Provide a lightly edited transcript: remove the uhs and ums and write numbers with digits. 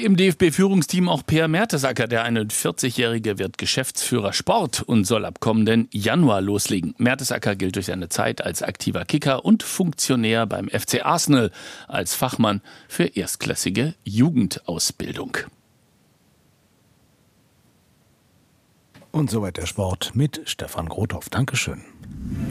im DFB-Führungsteam auch Peer Mertesacker. Der 41-Jährige wird Geschäftsführer Sport und soll ab kommenden Januar loslegen. Mertesacker gilt durch seine Zeit als aktiver Kicker und Funktionär beim FC Arsenal als Fachmann für erstklassige Jugendausbildung. Und soweit der Sport mit Stefan Grothoff. Dankeschön.